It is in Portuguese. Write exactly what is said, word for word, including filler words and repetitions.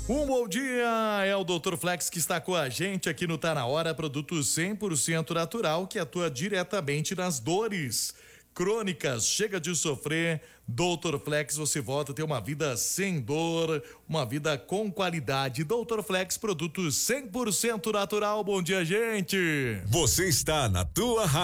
Um bom dia, é o doutor Flex que está com a gente aqui no Tá Na Hora, produto cem por cento natural que atua diretamente nas dores crônicas. Chega de sofrer, doutor Flex, você volta a ter uma vida sem dor, uma vida com qualidade. doutor Flex, produto cem por cento natural. Bom dia, gente. Você está na tua rádio.